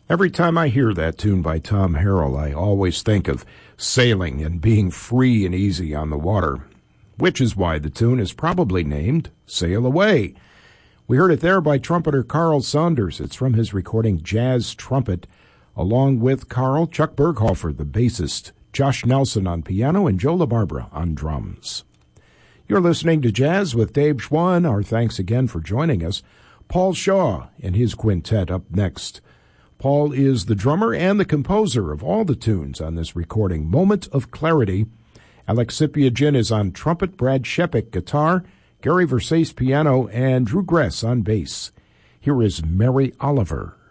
Every time I hear that tune by Tom Harrell, I always think of sailing and being free and easy on the water, which is why the tune is probably named Sail Away. We heard it there by trumpeter Carl Saunders. It's from his recording Jazz Trumpet, along with Carl, Chuck Berghofer, the bassist, Josh Nelson on piano, and Joe LaBarbera on drums. You're listening to Jazz with Dave Schwann. Our thanks again for joining us. Paul Shaw and his quintet up next. Paul is the drummer and the composer of all the tunes on this recording, Moment of Clarity. Alex Sipiagin is on trumpet, Brad Shepik guitar, Gary Versace piano, and Drew Gress on bass. Here is Mary Oliver.